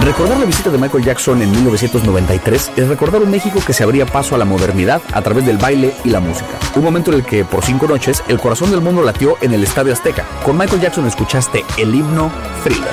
Recordar la visita de Michael Jackson en 1993 es recordar un México que se abría paso a la modernidad a través del baile y la música. Un momento en el que por 5 noches el corazón del mundo latió en el Estadio Azteca. Con Michael Jackson escuchaste el himno Thriller.